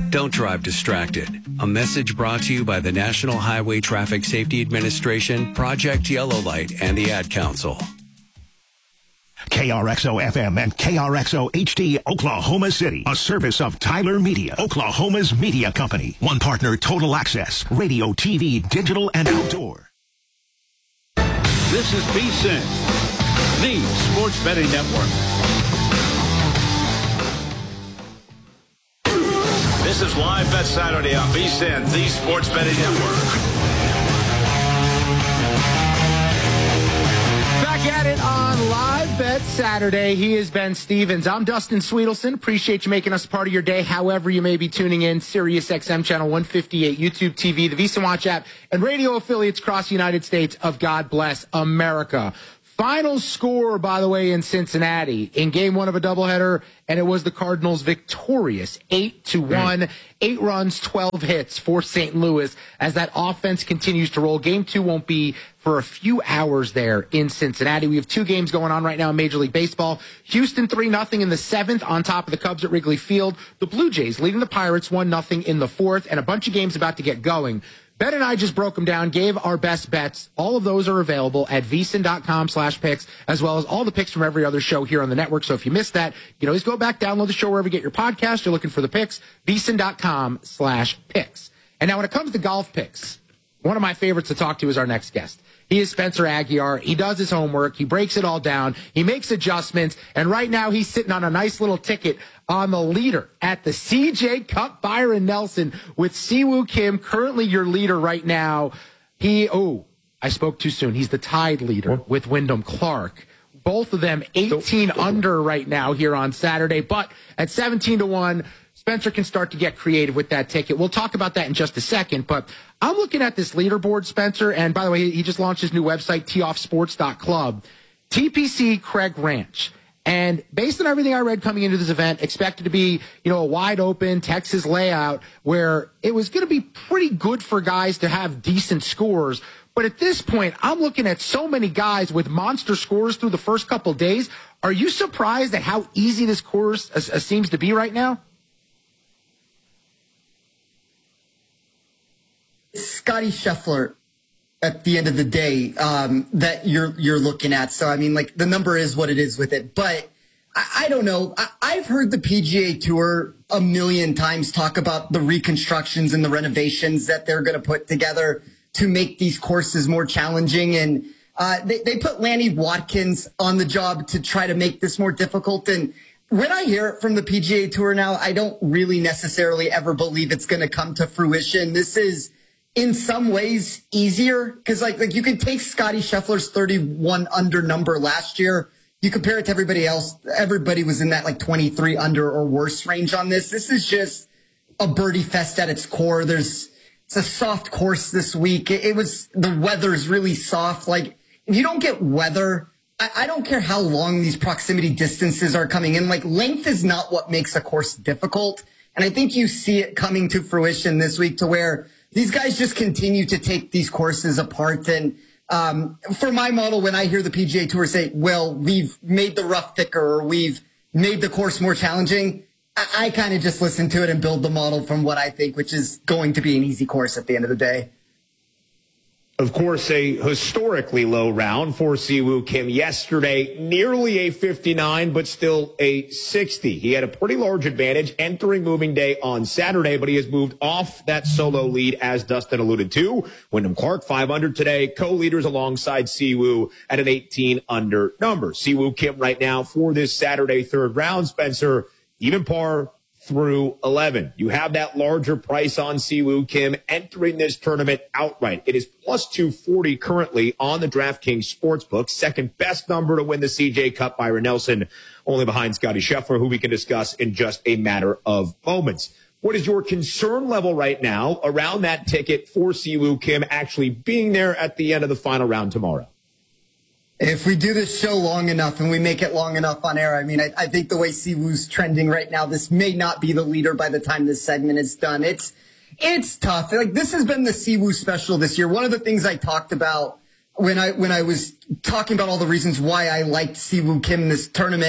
Don't drive distracted. A message brought to you by the National Highway Traffic Safety Administration, Project Yellow Light, and the Ad Council. KRXO FM and KRXO HD Oklahoma City, a service of Tyler Media, Oklahoma's media company. One partner, Total Access, radio, TV, digital, and outdoor. This is VSiN, the Sports Betting Network. This is Live Bet Saturday on VSiN, the Sports Betting Network. Back at it on Live Bet Saturday. He is Ben Stevens. I'm Dustin Sweetelson. Appreciate you making us part of your day, however you may be tuning in. Sirius XM Channel 158, YouTube TV, the VSiN Watch app, and radio affiliates across the United States of God Bless America. Final score, by the way, in Cincinnati in game one of a doubleheader, and it was the Cardinals victorious 8-1, 8 runs, 12 hits for St. Louis as that offense continues to roll. Game two won't be for a few hours there in Cincinnati. We have two games going on right now in Major League Baseball. Houston 3-0 in the seventh on top of the Cubs at Wrigley Field. The Blue Jays leading the Pirates 1-0 in the fourth, and a bunch of games about to get going. Ben and I just broke them down, gave our best bets. All of those are available at vsin.com/picks, as well as all the picks from every other show here on the network. So if you missed that, you can always go back, download the show wherever you get your podcast. You're looking for the picks, vsin.com/picks. And now when it comes to golf picks, one of my favorites to talk to is our next guest. He is Spencer Aguiar. He does his homework. He breaks it all down. He makes adjustments. And right now he's sitting on a nice little ticket on the leader at the CJ Cup. Byron Nelson with Siwoo Kim, currently your leader right now. I spoke too soon. He's the tied leader with Wyndham Clark. Both of them 18 under right now here on Saturday. But at 17-1, Spencer can start to get creative with that ticket. We'll talk about that in just a second. But I'm looking at this leaderboard, Spencer. And by the way, he just launched his new website, teeoffsports.club. TPC Craig Ranch. And based on everything I read coming into this event, expected to be, a wide open Texas layout where it was going to be pretty good for guys to have decent scores. But at this point, I'm looking at so many guys with monster scores through the first couple days. Are you surprised at how easy this course seems to be right now? Scotty Scheffler at the end of the day that you're looking at. So, I mean, like, the number is what it is with it. But I don't know. I've heard the PGA Tour a million times talk about the reconstructions and the renovations that they're going to put together to make these courses more challenging. And they put Lanny Watkins on the job to try to make this more difficult. And when I hear it from the PGA Tour now, I don't really necessarily ever believe it's going to come to fruition. This is, in some ways, easier because like you can take Scotty Scheffler's 31 under number last year. You compare it to everybody else. Everybody was in that like 23 under or worse range on this. This is just a birdie fest at its core. It's a soft course this week. The weather's really soft. Like, if you don't get weather, I don't care how long these proximity distances are coming in. Like, length is not what makes a course difficult. And I think you see it coming to fruition this week to where these guys just continue to take these courses apart. And for my model, when I hear the PGA Tour say, well, we've made the rough thicker or we've made the course more challenging, I kind of just listen to it and build the model from what I think, which is going to be an easy course at the end of the day. Of course, a historically low round for Siwoo Kim yesterday, nearly a 59, but still a 60. He had a pretty large advantage entering moving day on Saturday, but he has moved off that solo lead, as Dustin alluded to. Wyndham Clark, 5 under today, co-leaders alongside Siwoo at an 18 under number. Siwoo Kim right now for this Saturday third round, Spencer, even par through 11. You have that larger price on Siwoo Kim entering this tournament outright. It is plus 240 currently on the DraftKings Sportsbook. Second best number to win the CJ Cup, Byron Nelson, only behind Scotty Scheffler, who we can discuss in just a matter of moments. What is your concern level right now around that ticket for Siwoo Kim actually being there at the end of the final round tomorrow? If we do this show long enough and we make it long enough on air, I mean, I think the way Siwoo's trending right now, this may not be the leader by the time this segment is done. It's tough. Like, this has been the Siwoo special this year. One of the things I talked about when I was talking about all the reasons why I liked Siwoo Kim in this tournament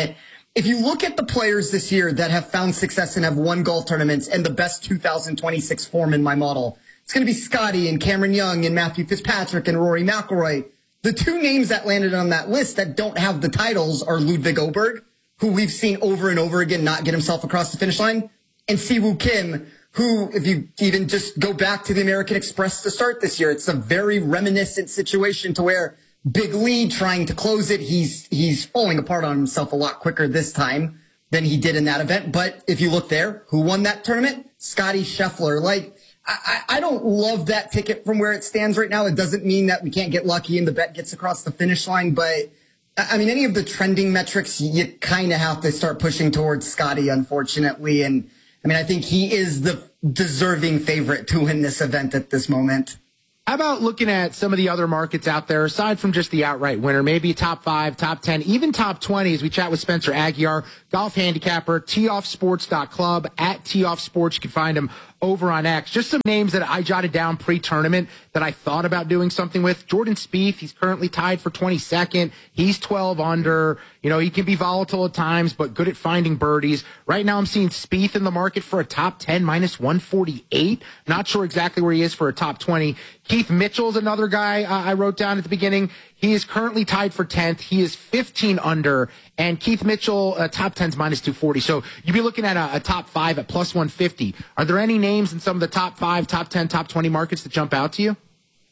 if you look at the players this year that have found success and have won golf tournaments and the best 2026 form in my model, it's going to be Scotty and Cameron Young and Matthew Fitzpatrick and Rory McIlroy. The two names that landed on that list that don't have the titles are Ludwig Åberg, who we've seen over and over again not get himself across the finish line, and Siwoo Kim, who, if you even just go back to the American Express to start this year, it's a very reminiscent situation to where big lead trying to close it. He's falling apart on himself a lot quicker this time than he did in that event. But if you look there, who won that tournament? Scotty Scheffler. Like, I don't love that ticket from where it stands right now. It doesn't mean that we can't get lucky and the bet gets across the finish line. But, I mean, any of the trending metrics, you kind of have to start pushing towards Scotty, unfortunately. And, I mean, I think he is the deserving favorite to win this event at this moment. How about looking at some of the other markets out there, aside from just the outright winner, maybe top 5, top 10, even top 20, as we chat with Spencer Aguiar, golf handicapper, teeoffsports.club, at teeoffsports. You can find him over on X. Just some names that I jotted down pre-tournament that I thought about doing something with. Jordan Spieth, he's currently tied for 22nd. He's 12 under. You know, he can be volatile at times, but good at finding birdies. Right now I'm seeing Spieth in the market for a top 10, minus 148. Not sure exactly where he is for a top 20. Keith Mitchell's another guy I wrote down at the beginning. He is currently tied for 10th. He is 15 under. And Keith Mitchell, top 10's minus 240. So you'd be looking at a top 5 at plus 150. Are there any names in some of the top 5, top 10, top 20 markets that jump out to you?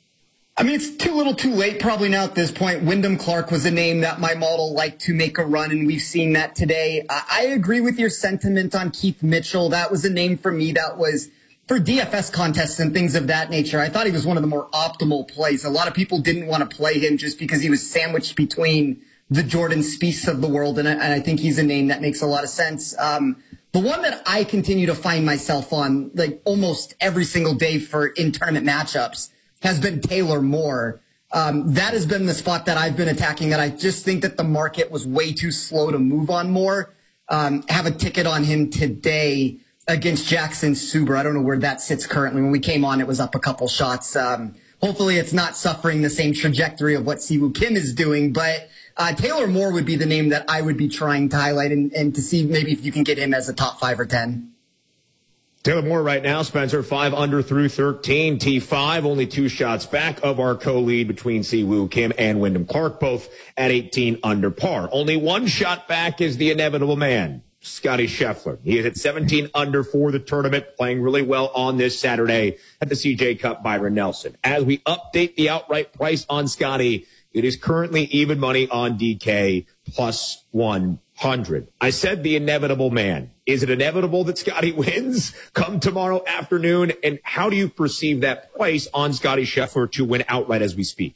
I mean, it's too little too late probably now at this point. Wyndham Clark was a name that my model liked to make a run, and we've seen that today. I agree with your sentiment on Keith Mitchell. That was a name for me that was for DFS contests and things of that nature. I thought he was one of the more optimal plays. A lot of people didn't want to play him just because he was sandwiched between the Jordan Spieths of the world, and I think he's a name that makes a lot of sense. The one that I continue to find myself on, like almost every single day for in-tournament matchups, has been Taylor Moore. That has been the spot that I've been attacking, that I just think that the market was way too slow to move on Moore. Have a ticket on him today against Jackson Suber. I don't know where that sits currently. When we came on, it was up a couple shots. Hopefully it's not suffering the same trajectory of what Siwoo Kim is doing, but Taylor Moore would be the name that I would be trying to highlight and to see maybe if you can get him as a top 5 or 10. Taylor Moore right now, Spencer, 5 under through 13. T5, only 2 shots back of our co-lead between Siwoo Kim and Wyndham Clark, both at 18 under par. Only 1 shot back is the inevitable man, Scotty Scheffler. He is at 17 under for the tournament, playing really well on this Saturday at the CJ Cup Byron Nelson. As we update the outright price on Scotty, it is currently even money on DK plus 100. I said the inevitable man. Is it inevitable that Scotty wins come tomorrow afternoon? And how do you perceive that price on Scotty Scheffler to win outright as we speak?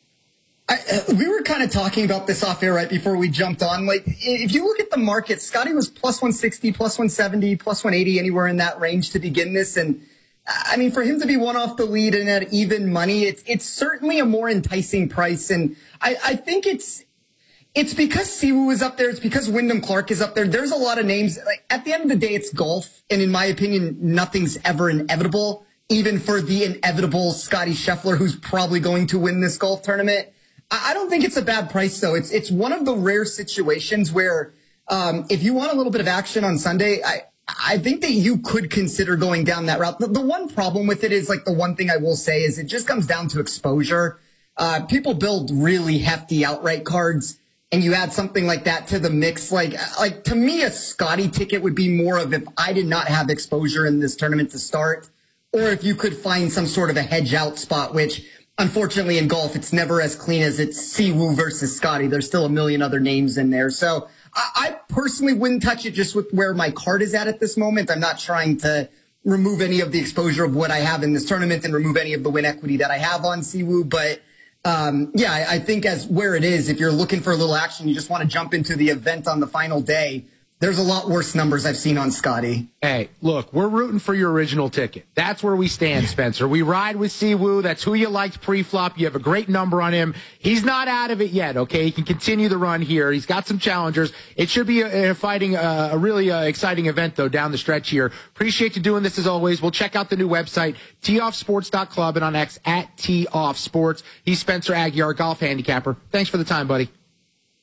We were kind of talking about this off air right before we jumped on. Like, if you look at the market, Scotty was plus 160, plus 170, plus 180, anywhere in that range to begin this. And I mean, for him to be one off the lead and at even money, it's certainly a more enticing price. And I think it's because Siwoo is up there. It's because Wyndham Clark is up there. There's a lot of names. Like, at the end of the day, it's golf. And in my opinion, nothing's ever inevitable, even for the inevitable Scotty Scheffler, who's probably going to win this golf tournament. I don't think it's a bad price, though. It's one of the rare situations where if you want a little bit of action on Sunday, I think that you could consider going down that route. The one problem with it is, like, the one thing I will say is it just comes down to exposure. People build really hefty outright cards, and you add something like that to the mix. Like to me, a Scotty ticket would be more of if I did not have exposure in this tournament to start, or if you could find some sort of a hedge out spot, which unfortunately in golf, it's never as clean as it's Siwoo versus Scotty. There's still a million other names in there. So I personally wouldn't touch it just with where my card is at this moment. I'm not trying to remove any of the exposure of what I have in this tournament and remove any of the win equity that I have on Siwoo. But yeah, I think as where it is, if you're looking for a little action, you just want to jump into the event on the final day, there's a lot worse numbers I've seen on Scotty. Hey, look, we're rooting for your original ticket. That's where we stand, Spencer. We ride with Siwoo. That's who you liked pre-flop. You have a great number on him. He's not out of it yet, okay? He can continue the run here. He's got some challengers. It should be a really exciting event, though, down the stretch here. Appreciate you doing this, as always. We'll check out the new website, teeoffsports.club, and on X, at teeoffsports. He's Spencer Aguiar, golf handicapper. Thanks for the time, buddy.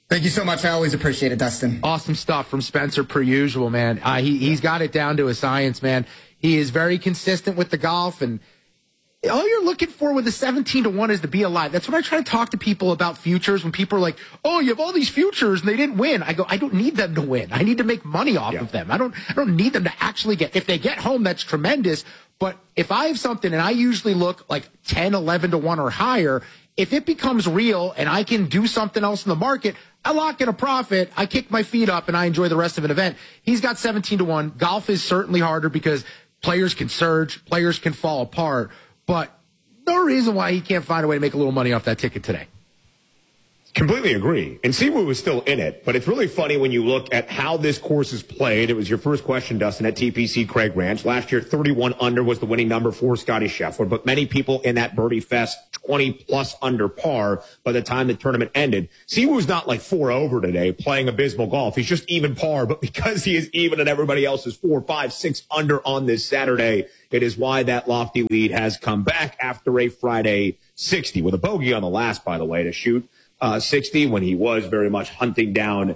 Thank you so much. I always appreciate it, Dustin. Awesome stuff from Spencer per usual, man. He's got it down to a science, man. He is very consistent with the golf, and all you're looking for with a 17-1 is to be alive. That's when I try to talk to people about futures. When people are like, "Oh, you have all these futures and they didn't win," I go, "I don't need them to win. I need to make money off of them. I don't need them to actually get. If they get home, that's tremendous. But if I have something, and I usually look like 10, 11-1 or higher, if it becomes real and I can do something else in the market, I lock in a profit, I kick my feet up, and I enjoy the rest of an event." He's got 17-1. Golf is certainly harder because players can surge, players can fall apart. But no reason why he can't find a way to make a little money off that ticket today. Completely agree. And Si Woo was still in it, but it's really funny when you look at how this course is played. It was your first question, Dustin, at TPC Craig Ranch. Last year, 31 under was the winning number for Scotty Scheffler, but many people in that birdie fest, 20-plus under par by the time the tournament ended. Si Woo's not like 4 over today playing abysmal golf. He's just even par, but because he is even and everybody else is 4, 5, 6 under on this Saturday, it is why that lofty lead has come back after a Friday 60 with a bogey on the last, by the way, to shoot 60 when he was very much hunting down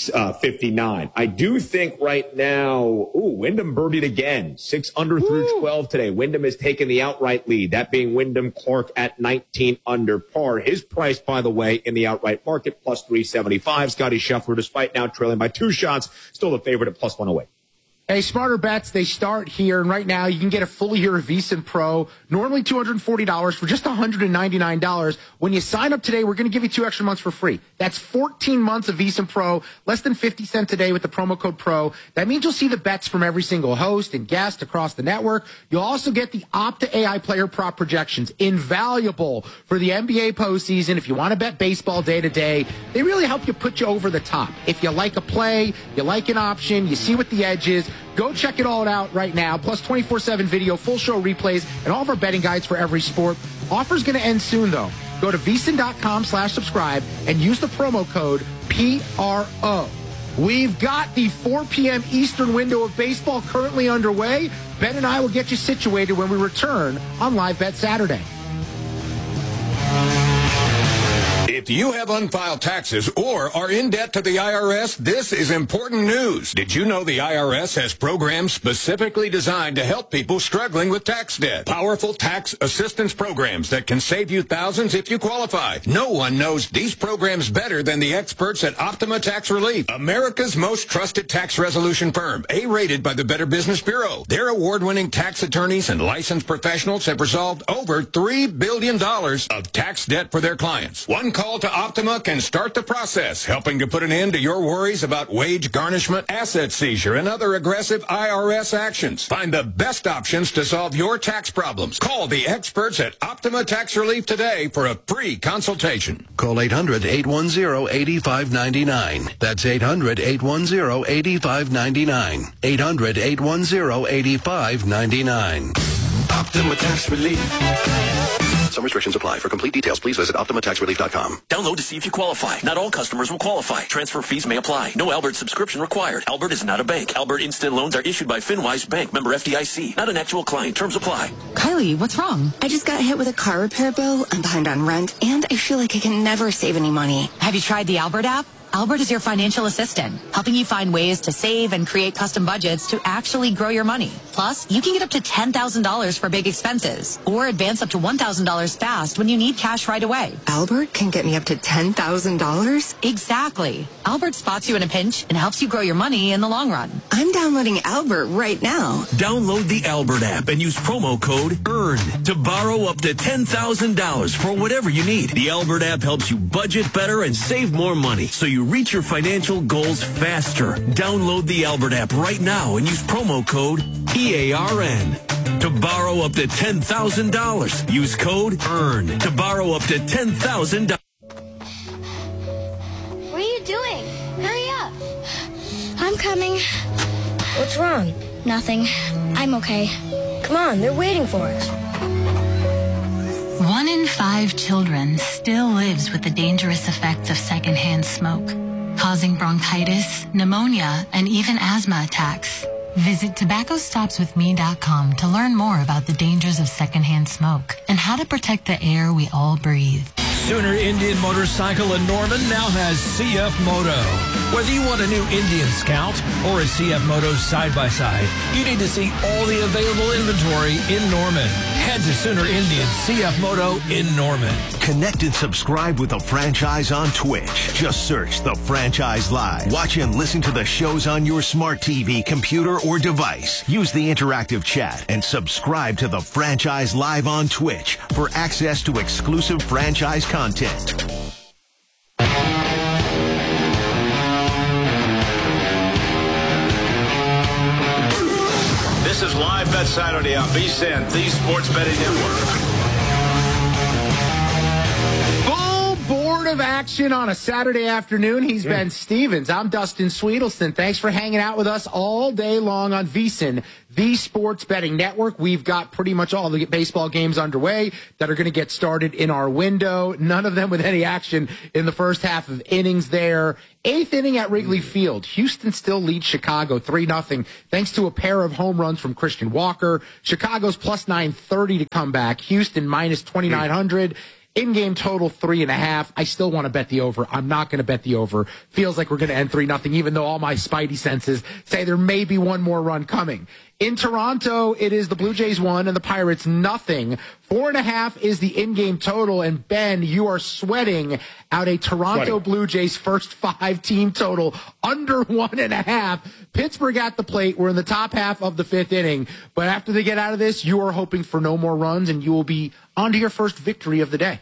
59. I do think right now, Wyndham birdied again, 6 under through 12 today. Wyndham has taken the outright lead, that being Wyndham Clark at 19 under par. His price, by the way, in the outright market, plus 375. Scotty Scheffler, despite now trailing by 2 shots, still the favorite at plus 108. Hey, Smarter Bets, they start here, and right now you can get a full year of VSiN Pro, normally $240 for just $199. When you sign up today, we're going to give you 2 extra months for free. That's 14 months of VSiN Pro, less than 50 cents a day with the promo code PRO. That means you'll see the bets from every single host and guest across the network. You'll also get the Opta AI player prop projections, invaluable for the NBA postseason. If you want to bet baseball day to day, they really help you put you over the top. If you like a play, you like an option, you see what the edge is, go check it all out right now. Plus 24/7 video, full show replays, and all of our betting guides for every sport. Offer's going to end soon, though. Go to VSiN.com/subscribe and use the promo code PRO. We've got the 4 p.m. Eastern window of baseball currently underway. Ben and I will get you situated when we return on Live Bet Saturday. If you have unfiled taxes or are in debt to the IRS, this is important news. Did you know the IRS has programs specifically designed to help people struggling with tax debt? Powerful tax assistance programs that can save you thousands if you qualify. No one knows these programs better than the experts at Optima Tax Relief, America's most trusted tax resolution firm, A-rated by the Better Business Bureau. Their award-winning tax attorneys and licensed professionals have resolved over $3 billion of tax debt for their clients. One call to Optima can start the process, helping to put an end to your worries about wage garnishment, asset seizure, and other aggressive IRS actions. Find the best options to solve your tax problems. Call the experts at Optima Tax Relief today for a free consultation. Call 800-810-8599. That's 800-810-8599. 800-810-8599. Optima Tax Relief. Some restrictions apply. For complete details, please visit OptimaTaxRelief.com. Download to see if you qualify. Not all customers will qualify. Transfer fees may apply. No Albert subscription required. Albert is not a bank. Albert Instant Loans are issued by FinWise Bank, member FDIC. Not an actual client. Terms apply. Kylie, what's wrong? I just got hit with a car repair bill. I'm behind on rent, and I feel like I can never save any money. Have you tried the Albert app? Albert is your financial assistant, helping you find ways to save and create custom budgets to actually grow your money. Plus, you can get up to $10,000 for big expenses or advance up to $1,000 fast when you need cash right away. Albert can get me up to $10,000? Exactly. Albert spots you in a pinch and helps you grow your money in the long run. I'm downloading Albert right now. Download the Albert app and use promo code EARN to borrow up to $10,000 for whatever you need. The Albert app helps you budget better and save more money, so you reach your financial goals faster. Download the Albert app right now and use promo code EARN to borrow up to $10,000. Use code EARN to borrow up to $10,000. What are you doing? Hurry up. I'm coming. What's wrong? Nothing. I'm okay. Come on, they're waiting for us. 1 in 5 children still lives with the dangerous effects of secondhand smoke, causing bronchitis, pneumonia, and even asthma attacks. Visit tobaccostopswithme.com to learn more about the dangers of secondhand smoke and how to protect the air we all breathe. Sooner Indian Motorcycle in Norman now has CF Moto. Whether you want a new Indian Scout or a CF Moto side-by-side, you need to see all the available inventory in Norman. Head to Sooner Indian CF Moto in Norman. Connect and subscribe with the franchise on Twitch. Just search The Franchise Live. Watch and listen to the shows on your smart TV, computer, or device. Use the interactive chat and subscribe to The Franchise Live on Twitch for access to exclusive franchise content. This is Live Bet Saturday on VSiN, the Sports Betting Network. Board of action on a Saturday afternoon. He's Ben Stevens. I'm Dustin Sweetelston. Thanks for hanging out with us all day long on VSiN, the Sports Betting Network. We've got pretty much all the baseball games underway that are going to get started in our window. None of them with any action in the first half of innings there. 8th inning at Wrigley Field. Houston still leads Chicago 3-0 thanks to a pair of home runs from Christian Walker. Chicago's plus 930 to come back. Houston minus 2,900. In-game total 3.5. I still want to bet the over. I'm not going to bet the over. Feels like we're going to end 3-0, even though all my spidey senses say there may be one more run coming. In Toronto, it is the Blue Jays 1 and the Pirates 0. 4.5 is the in-game total. And Ben, you are sweating out a Toronto Blue Jays first 5 team total under 1.5. Pittsburgh at the plate. We're in the top half of the 5th inning. But after they get out of this, you are hoping for no more runs, and you will be on to your first victory of the day.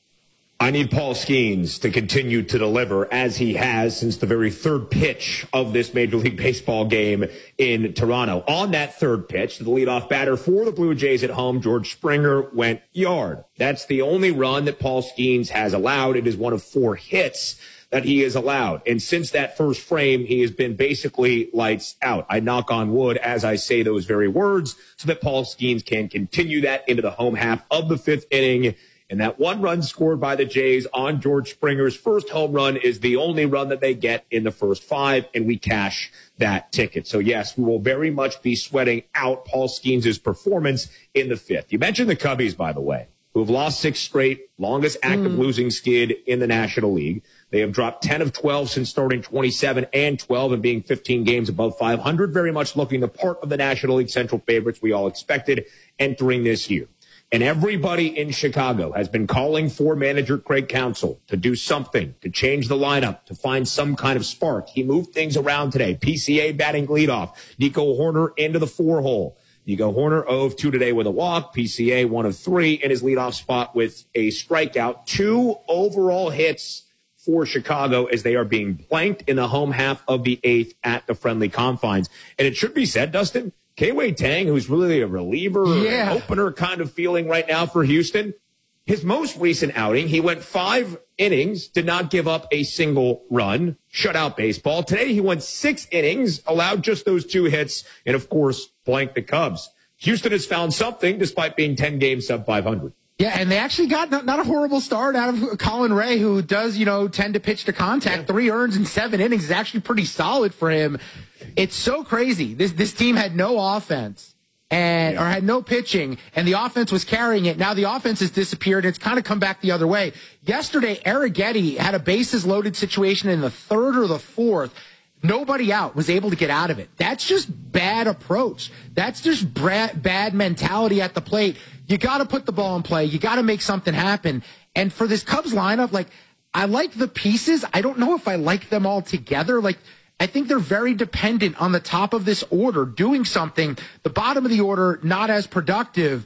I need Paul Skeens to continue to deliver as he has since the very third pitch of this Major League Baseball game in Toronto. On that third pitch, the leadoff batter for the Blue Jays at home, George Springer, went yard. That's the only run that Paul Skeens has allowed. It is one of 4 hits that he has allowed. And since that first frame, he has been basically lights out. I knock on wood as I say those very words so that Paul Skeens can continue that into the home half of the 5th inning. And that one run scored by the Jays on George Springer's first home run is the only run that they get in the first 5, and we cash that ticket. So, yes, we will very much be sweating out Paul Skeens' performance in the 5th. You mentioned the Cubbies, by the way, who have lost 6 straight, longest active losing skid in the National League. They have dropped 10 of 12 since starting 27 and 12 and being 15 games above 500, very much looking the part of the National League Central favorites we all expected entering this year. And everybody in Chicago has been calling for manager Craig Counsell to do something, to change the lineup, to find some kind of spark. He moved things around today. PCA batting leadoff. Nico Hoerner into the 4-hole. Nico Hoerner 0 of 2 today with a walk. PCA 1 of 3 in his leadoff spot with a strikeout. 2 overall hits for Chicago as they are being blanked in the home half of the 8th at the friendly confines. And it should be said, Dustin, K-Wei Tang, who's really a reliever, an opener kind of feeling right now for Houston, his most recent outing, he went 5 innings, did not give up a single run, shut out baseball. Today he went 6 innings, allowed just those 2 hits, and of course, blanked the Cubs. Houston has found something despite being 10 games sub 500. Yeah, and they actually got not a horrible start out of Colin Ray, who does, tend to pitch to contact. 3 earns in 7 innings is actually pretty solid for him. It's so crazy. This team had no offense or had no pitching, and the offense was carrying it. Now the offense has disappeared. It's kind of come back the other way. Yesterday, Arrighetti had a bases-loaded situation in the 3rd or the 4th. Nobody out was able to get out of it. That's just bad approach. That's just bad mentality at the plate. You got to put the ball in play. You got to make something happen. And for this Cubs lineup, I like the pieces. I don't know if I like them all together. I think they're very dependent on the top of this order doing something. The bottom of the order, not as productive.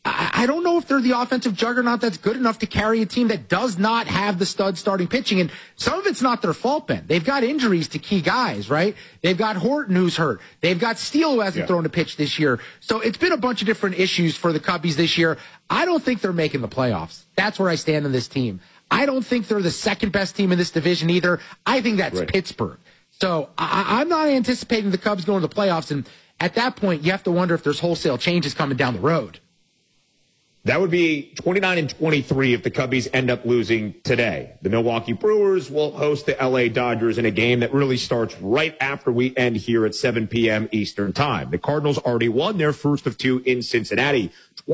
I don't know if they're the offensive juggernaut that's good enough to carry a team that does not have the stud starting pitching. And some of it's not their fault, Ben. They've got injuries to key guys, right? They've got Horton, who's hurt. They've got Steele, who hasn't thrown a pitch this year. So it's been a bunch of different issues for the Cubbies this year. I don't think they're making the playoffs. That's where I stand on this team. I don't think they're the second best team in this division either. I think that's Pittsburgh. So I'm not anticipating the Cubs going to the playoffs. And at that point, you have to wonder if there's wholesale changes coming down the road. That would be 29-23 if the Cubbies end up losing today. The Milwaukee Brewers will host the LA Dodgers in a game that really starts right after we end here at 7 p.m. Eastern Time. The Cardinals already won their first of two in Cincinnati.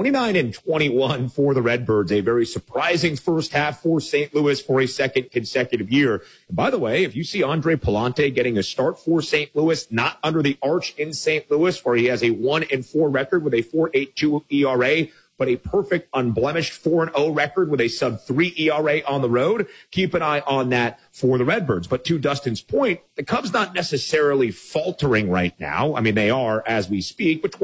29-21 for the Redbirds, a very surprising first half for St. Louis for a second consecutive year. And by the way, if you see Andre Palante getting a start for St. Louis, not under the arch in St. Louis, where he has a 1-4 record with a 4.82 ERA, but a perfect, unblemished 4-0 record with a sub-3 ERA on the road. Keep an eye on that for the Redbirds. But to Dustin's point, the Cubs not necessarily faltering right now. I mean, they are as we speak, but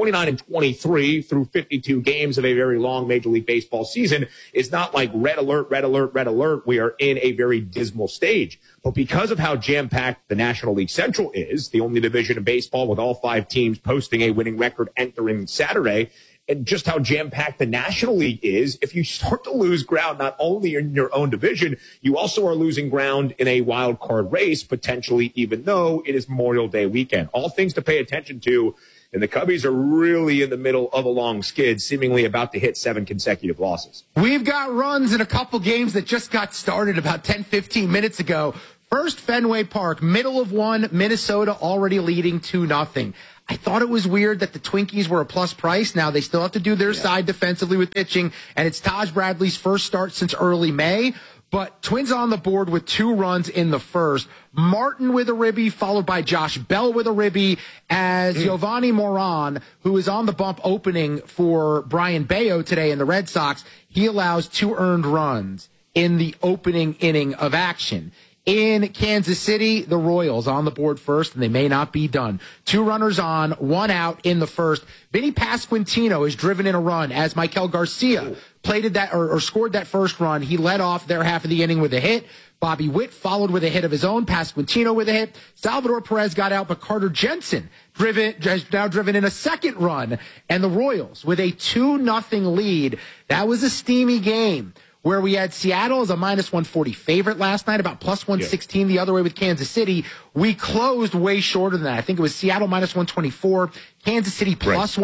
29-23 through 52 games of a very long Major League Baseball season is not like red alert, red alert, red alert. We are in a very dismal stage. But because of how jam-packed the National League Central is, the only division of baseball with all 5 teams posting a winning record entering Saturday, and just how jam-packed the National League is, if you start to lose ground not only in your own division, you also are losing ground in a wild card race, potentially, even though it is Memorial Day weekend. All things to pay attention to, and the Cubbies are really in the middle of a long skid, seemingly about to hit 7 consecutive losses. We've got runs in a couple games that just got started about 10, 15 minutes ago. First, Fenway Park, middle of one, Minnesota already leading 2-0. I thought it was weird that the Twinkies were a plus price. Now they still have to do their side defensively with pitching, and it's Taj Bradley's first start since early May. But Twins on the board with 2 runs in the first. Martin with a ribby, followed by Josh Bell with a ribby, as Giovanni Moran, who is on the bump opening for Brian Bayo today in the Red Sox, he allows 2 earned runs in the opening inning of action. In Kansas City, the Royals on the board first, and they may not be done. 2 runners on, 1 out in the first. Vinny Pasquantino is driven in a run as Michael Garcia plated that or scored that first run. He led off their half of the inning with a hit. Bobby Witt followed with a hit of his own. Pasquantino with a hit. Salvador Perez got out, but Carter Jensen has now driven in a second run. And the Royals with a 2-0 lead. That was a steamy game, where we had Seattle as a -140 favorite last night, about +116 the other way with Kansas City. We closed way shorter than that. I think it was Seattle -124, Kansas City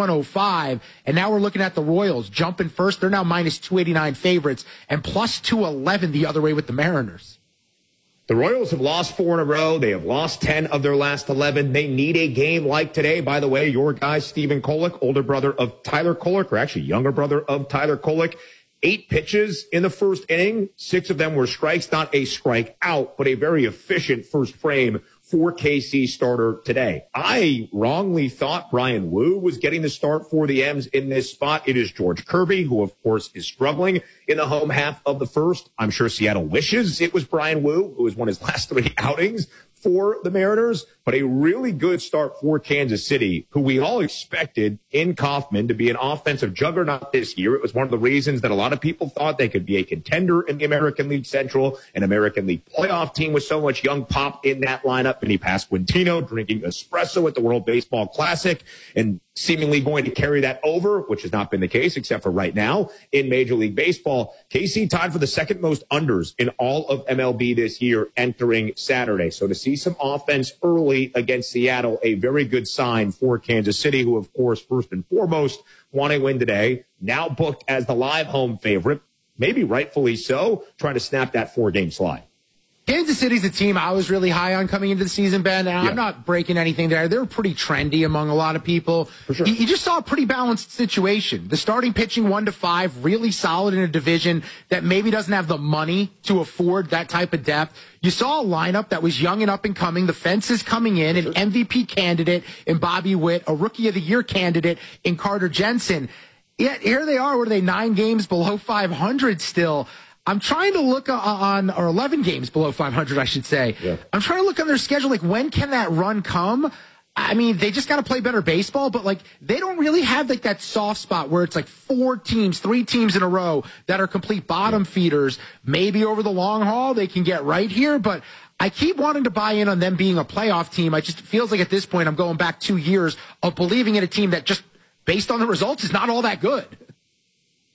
+105, and now we're looking at the Royals jumping first. They're now -289 favorites, and +211 the other way with the Mariners. The Royals have lost 4 in a row. They have lost 10 of their last 11. They need a game like today. By the way, your guy, Stephen Kolek, older brother of Tyler Kolek, or actually younger brother of Tyler Kolek, 8 pitches in the first inning. 6 of them were strikes, not a strike out, but a very efficient first frame for KC starter today. I wrongly thought Brian Wu was getting the start for the M's in this spot. It is George Kirby, who of course is struggling in the home half of the first. I'm sure Seattle wishes it was Brian Wu, who has won his last 3 outings for the Mariners, but a really good start for Kansas City, who we all expected in Kauffman to be an offensive juggernaut this year. It was one of the reasons that a lot of people thought they could be a contender in the American League Central, an American League playoff team with so much young pop in that lineup. Vinny Pasquantino drinking espresso at the World Baseball Classic and seemingly going to carry that over, which has not been the case except for right now in Major League Baseball. KC tied for the second most unders in all of MLB this year entering Saturday. So to see some offense early against Seattle, a very good sign for Kansas City, who of course first and foremost want to win today, now booked as the live home favorite, maybe rightfully so, trying to snap that 4-game slide. Kansas City's a team I was really high on coming into the season, Ben, and I'm not breaking anything there. They're pretty trendy among a lot of people. For sure. You just saw a pretty balanced situation. The starting pitching 1 to 5, really solid in a division that maybe doesn't have the money to afford that type of depth. You saw a lineup that was young and up and coming. The fence is coming in, an MVP candidate in Bobby Witt, a Rookie of the Year candidate in Carter Jensen. Yet here they are, where they 9 games below 500 still. I'm trying to look on, or 11 games below 500, I should say. Yeah. I'm trying to look on their schedule, like, when can that run come? I mean, they just got to play better baseball, but, like, they don't really have, like, that soft spot where it's, like, 3 teams in a row that are complete bottom feeders. Maybe over the long haul they can get right here, but I keep wanting to buy in on them being a playoff team. I just feels like at this point I'm going back 2 years of believing in a team that just, based on the results, is not all that good.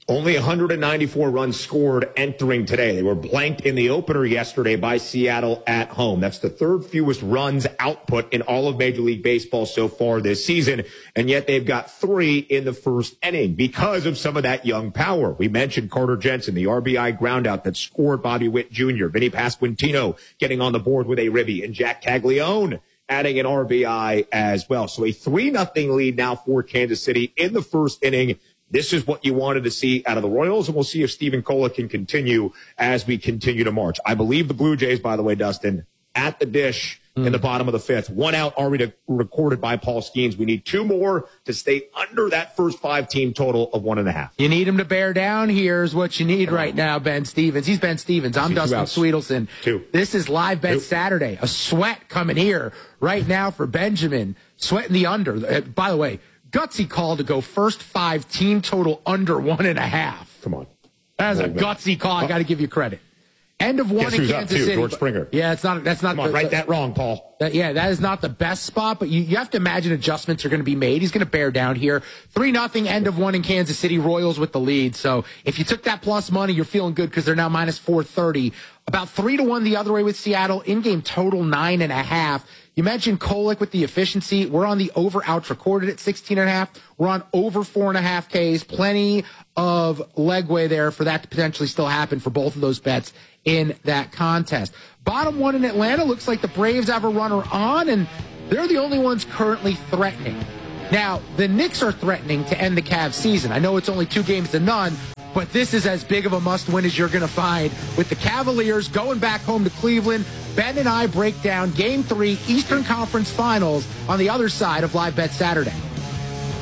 Only 194 runs scored entering today. They were blanked in the opener yesterday by Seattle at home. That's the third fewest runs output in all of Major League Baseball so far this season. And yet they've got 3 in the first inning because of some of that young power. We mentioned Carter Jensen, the RBI groundout that scored Bobby Witt Jr., Vinny Pasquantino getting on the board with a ribby, and Jack Caglione adding an RBI as well. So a 3-0 lead now for Kansas City in the first inning. This is what you wanted to see out of the Royals, and we'll see if Stephen Cola can continue as we continue to march. I believe the Blue Jays, by the way, Dustin, at the dish in the bottom of the 5th. 1 out already recorded by Paul Skeens. We need 2 more to stay under that first 5-team total of 1.5. You need him to bear down. Here's what you need right now, Ben Stevens. He's Ben Stevens. I'm Dustin Sweetelson. 2. This is Live Bet Saturday. A sweat coming here right now for Benjamin. Sweating the under. By the way, gutsy call to go first 5 team total under 1.5. Come on. That is a gutsy call. I got to give you credit. End of 1 in Kansas City. George Springer. Yeah, that's not. Come on, write that wrong, Paul. That is not the best spot, but you have to imagine adjustments are going to be made. He's going to bear down here. 3-0, end of 1 in Kansas City. Royals with the lead. So if you took that plus money, you're feeling good because they're now minus 430. About 3-1 the other way with Seattle. In-game total 9.5. You mentioned Kolek with the efficiency. We're on the over-outs recorded at 16.5. We're on over 4.5 Ks. Plenty of legway there for that to potentially still happen for both of those bets in that contest. Bottom 1 in Atlanta, looks like the Braves have a runner on, and they're the only ones currently threatening. Now, the Knicks are threatening to end the Cavs season. I know it's only 2 games to none, but this is as big of a must-win as you're going to find with the Cavaliers going back home to Cleveland. Ben and I break down Game 3 Eastern Conference Finals on the other side of Live Bet Saturday.